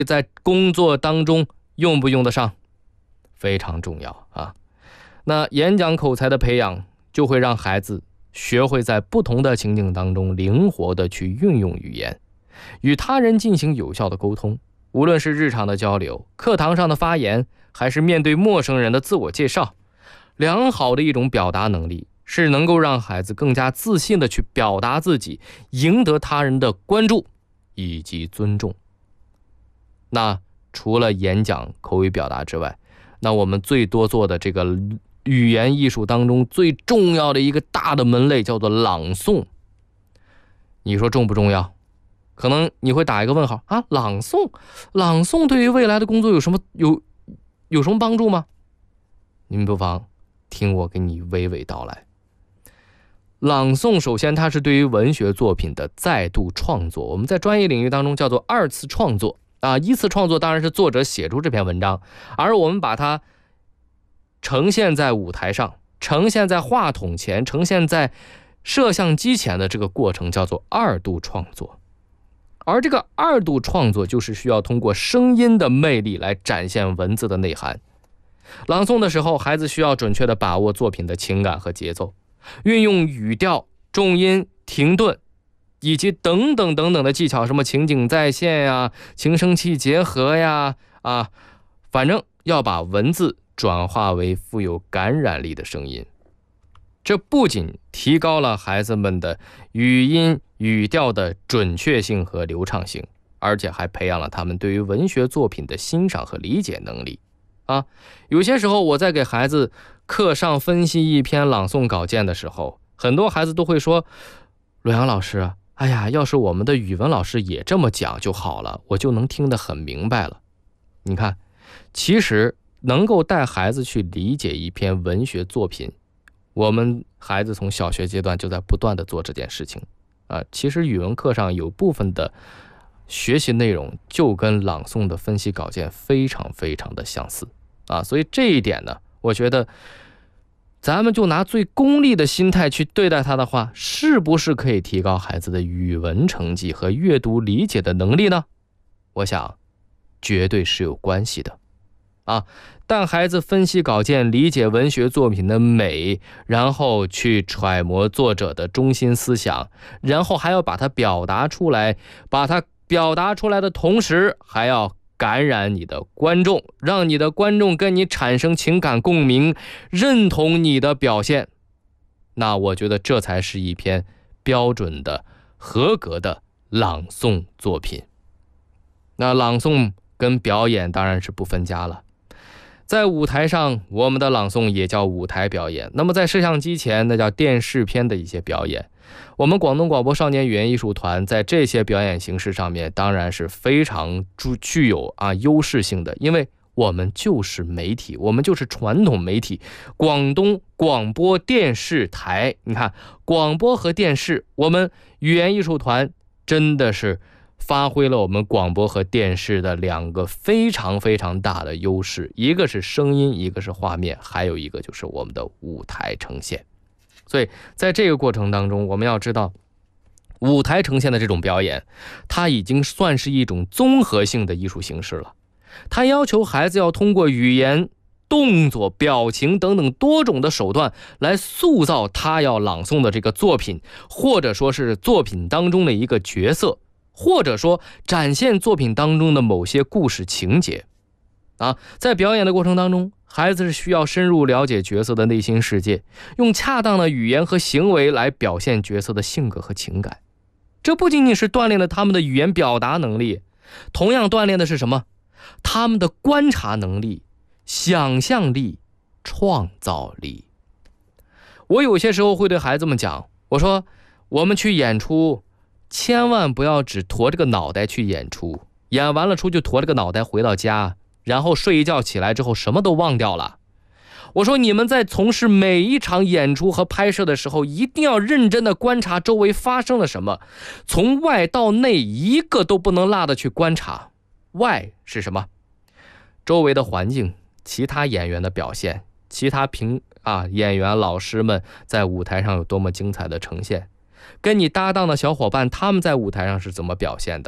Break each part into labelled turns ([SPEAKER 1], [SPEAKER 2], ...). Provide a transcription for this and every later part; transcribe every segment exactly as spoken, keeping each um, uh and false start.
[SPEAKER 1] 在工作当中用不用得上，非常重要啊。那演讲口才的培养，就会让孩子学会在不同的情景当中灵活的去运用语言，与他人进行有效的沟通。无论是日常的交流、课堂上的发言，还是面对陌生人的自我介绍，良好的一种表达能力是能够让孩子更加自信的去表达自己，赢得他人的关注以及尊重。那除了演讲口语表达之外，那我们最多做的这个语言艺术当中最重要的一个大的门类叫做朗诵。你说重不重要？可能你会打一个问号啊，朗诵，朗诵对于未来的工作有什么有有什么帮助吗？你们不妨听我给你娓娓道来。朗诵首先它是对于文学作品的再度创作，我们在专业领域当中叫做二次创作啊。一次创作当然是作者写出这篇文章，而我们把它呈现在舞台上，呈现在话筒前，呈现在摄像机前的这个过程叫做二度创作。而这个二度创作就是需要通过声音的魅力来展现文字的内涵。朗诵的时候，孩子需要准确地把握作品的情感和节奏，运用语调、重音、停顿以及等等等等的技巧，什么情景再现呀、情声器结合呀，啊，反正要把文字转化为富有感染力的声音。这不仅提高了孩子们的语音语调的准确性和流畅性，而且还培养了他们对于文学作品的欣赏和理解能力啊。有些时候我在给孩子课上分析一篇朗诵稿件的时候，很多孩子都会说，陆阳老师，哎呀，要是我们的语文老师也这么讲就好了，我就能听得很明白了。你看，其实能够带孩子去理解一篇文学作品，我们孩子从小学阶段就在不断的做这件事情啊。其实语文课上有部分的学习内容就跟朗诵的分析稿件非常非常的相似啊。所以这一点呢，我觉得咱们就拿最功利的心态去对待它的话，是不是可以提高孩子的语文成绩和阅读理解的能力呢？我想绝对是有关系的啊。但孩子分析稿件，理解文学作品的美，然后去揣摩作者的中心思想，然后还要把它表达出来，把它表达出来的同时，还要感染你的观众，让你的观众跟你产生情感共鸣，认同你的表现。那我觉得这才是一篇标准的、合格的朗诵作品。那朗诵跟表演当然是不分家了。在舞台上，我们的朗诵也叫舞台表演，那么在摄像机前，那叫电视片的一些表演。我们广东广播少年语言艺术团在这些表演形式上面当然是非常具有啊优势性的，因为我们就是媒体，我们就是传统媒体，广东广播电视台。你看，广播和电视，我们语言艺术团真的是发挥了我们广播和电视的两个非常非常大的优势，一个是声音，一个是画面，还有一个就是我们的舞台呈现。所以在这个过程当中，我们要知道，舞台呈现的这种表演，它已经算是一种综合性的艺术形式了。它要求孩子要通过语言、动作、表情等等多种的手段来塑造他要朗诵的这个作品，或者说是作品当中的一个角色，或者说展现作品当中的某些故事情节啊。在表演的过程当中，孩子是需要深入了解角色的内心世界，用恰当的语言和行为来表现角色的性格和情感。这不仅仅是锻炼了他们的语言表达能力，同样锻炼的是什么？他们的观察能力、想象力、创造力。我有些时候会对孩子们讲，我说我们去演出，千万不要只驮着个脑袋去演出，演完了出就驮着个脑袋回到家，然后睡一觉起来之后什么都忘掉了。我说你们在从事每一场演出和拍摄的时候，一定要认真的观察周围发生了什么，从外到内一个都不能落的去观察。外是什么？周围的环境，其他演员的表现，其他评啊演员老师们在舞台上有多么精彩的呈现，跟你搭档的小伙伴他们在舞台上是怎么表现的，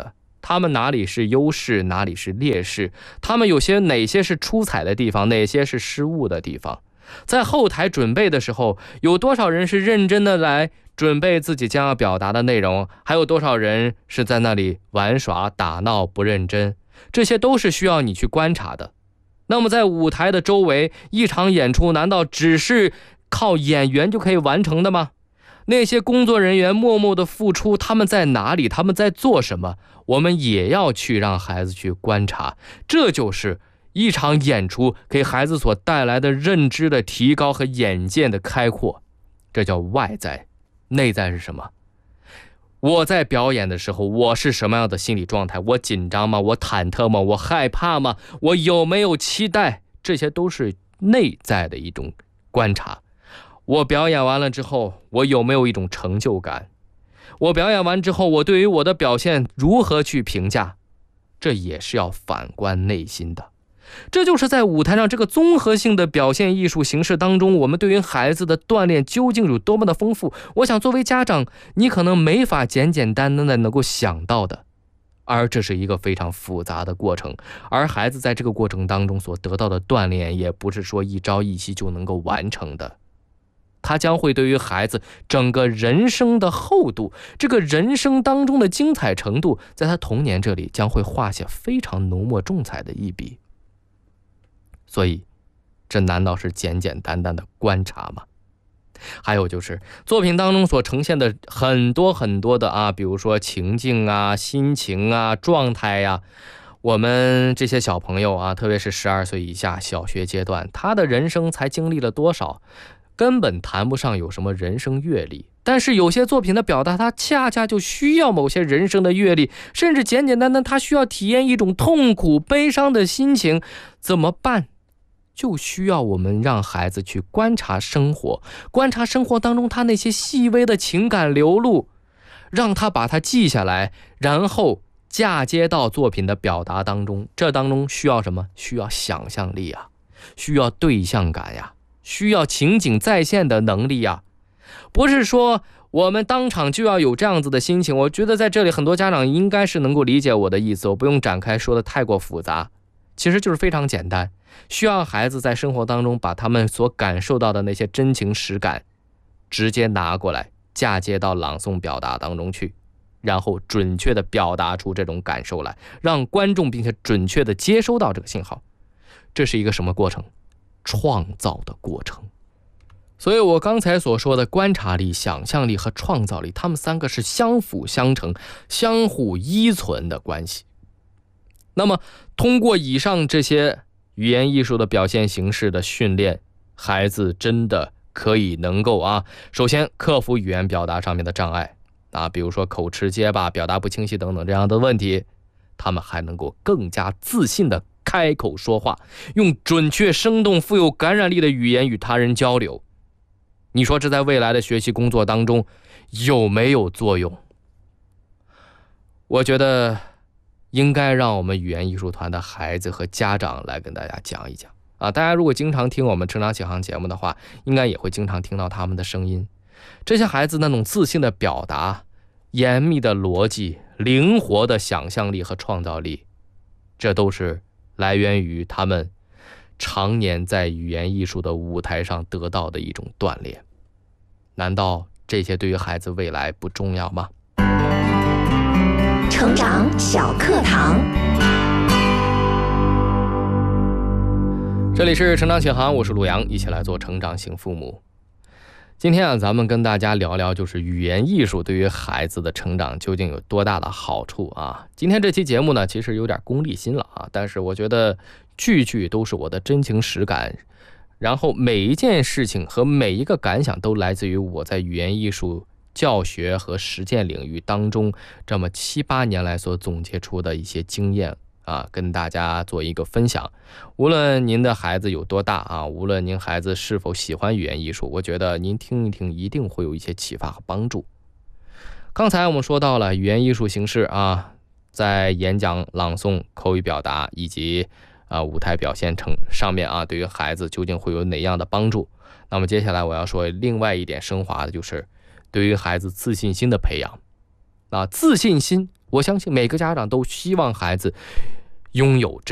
[SPEAKER 1] 他们哪里是优势，哪里是劣势，他们有些哪些是出彩的地方，哪些是失误的地方。在后台准备的时候，有多少人是认真的来准备自己将要表达的内容，还有多少人是在那里玩耍打闹不认真，这些都是需要你去观察的。那么在舞台的周围，一场演出难道只是靠演员就可以完成的吗？那些工作人员默默的付出，他们在哪里，他们在做什么，我们也要去让孩子去观察。这就是一场演出给孩子所带来的认知的提高和眼界的开阔，这叫外在。内在是什么？我在表演的时候，我是什么样的心理状态？我紧张吗？我忐忑吗？我害怕吗？我有没有期待？这些都是内在的一种观察。我表演完了之后，我有没有一种成就感？我表演完之后，我对于我的表现如何去评价？这也是要反观内心的。这就是在舞台上这个综合性的表现艺术形式当中，我们对于孩子的锻炼究竟有多么的丰富。我想作为家长，你可能没法简简单单的能够想到的，而这是一个非常复杂的过程，而孩子在这个过程当中所得到的锻炼，也不是说一朝一夕就能够完成的。它将会对于孩子整个人生的厚度，这个人生当中的精彩程度，在他童年这里将会画下非常浓墨重彩的一笔。所以这难道是简简单单的观察吗？还有就是作品当中所呈现的很多很多的啊，比如说情境啊、心情啊、状态呀、啊，我们这些小朋友啊，特别是十二岁以下小学阶段，他的人生才经历了多少，根本谈不上有什么人生阅历。但是有些作品的表达，它恰恰就需要某些人生的阅历，甚至简简单单他需要体验一种痛苦悲伤的心情，怎么办？就需要我们让孩子去观察生活，观察生活当中他那些细微的情感流露，让他把它记下来，然后嫁接到作品的表达当中。这当中需要什么？需要想象力啊，需要对象感呀，需要情景再现的能力呀。不是说我们当场就要有这样子的心情。我觉得在这里很多家长应该是能够理解我的意思，我不用展开说的太过复杂，其实就是非常简单，需要孩子在生活当中把他们所感受到的那些真情实感直接拿过来嫁接到朗诵表达当中去，然后准确的表达出这种感受来，让观众并且准确的接收到这个信号。这是一个什么过程？创造的过程。所以我刚才所说的观察力、想象力和创造力，他们三个是相辅相成、相互依存的关系。那么通过以上这些语言艺术的表现形式的训练，孩子真的可以能够啊，首先克服语言表达上面的障碍啊，比如说口吃结巴、表达不清晰等等这样的问题，他们还能够更加自信的开口说话，用准确、生动、富有感染力的语言与他人交流。你说这在未来的学习工作当中有没有作用？我觉得应该让我们语言艺术团的孩子和家长来跟大家讲一讲啊！大家如果经常听我们成长启航节目的话，应该也会经常听到他们的声音。这些孩子那种自信的表达、严密的逻辑、灵活的想象力和创造力，这都是来源于他们常年在语言艺术的舞台上得到的一种锻炼。难道这些对于孩子未来不重要吗？
[SPEAKER 2] 成长小课堂，
[SPEAKER 1] 这里是成长启航，我是陆阳，一起来做成长型父母。今天啊，咱们跟大家聊聊，就是语言艺术对于孩子的成长究竟有多大的好处啊？今天这期节目呢，其实有点功利心了啊，但是我觉得句句都是我的真情实感，然后每一件事情和每一个感想都来自于我在语言艺术教学和实践领域当中这么七八年来所总结出的一些经验啊，跟大家做一个分享。无论您的孩子有多大啊，无论您孩子是否喜欢语言艺术，我觉得您听一听一定会有一些启发和帮助。刚才我们说到了语言艺术形式啊，在演讲、朗诵、口语表达以及啊舞台表现成上面啊，对于孩子究竟会有哪样的帮助？那么接下来我要说另外一点升华的，就是对于孩子自信心的培养。啊，自信心我相信每个家长都希望孩子拥有这